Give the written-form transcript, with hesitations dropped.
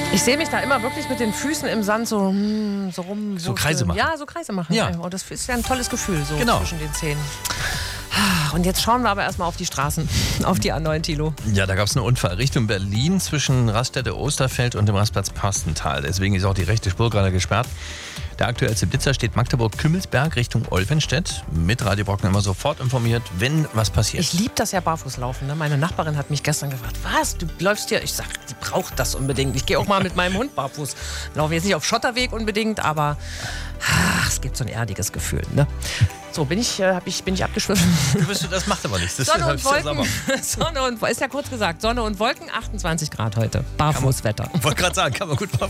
Ich sehe mich da immer wirklich mit den Füßen im Sand so rum. So Kreise machen. Ja, so Kreise machen. Ja. Und das ist ja ein tolles Gefühl, so Genau. zwischen den Zähnen. Und jetzt schauen wir aber erstmal auf die Straßen, auf die A9, Thilo. Ja, da gab es einen Unfall Richtung Berlin zwischen Raststätte-Osterfeld und dem Rastplatz Pastental. Deswegen ist auch die rechte Spur gerade gesperrt. Der aktuellste Blitzer steht Magdeburg-Kümmelsberg Richtung Olvenstedt. Mit Radio Brocken immer sofort informiert, wenn was passiert. Ich liebe das ja Barfußlaufen. Ne? Meine Nachbarin hat mich gestern gefragt, was, du läufst hier? Ich sag, die braucht das unbedingt. Ich gehe auch mal mit meinem Hund barfuß. Laufe jetzt nicht auf Schotterweg unbedingt, aber es gibt so ein erdiges Gefühl. Ne? So, bin ich abgeschwiffen. Das macht aber nichts. Das Sonne ist und halt Wolken. Sonne und, ist ja kurz gesagt, Sonne und Wolken, 28 Grad heute. Barfußwetter. Wollte gerade sagen, kann man gut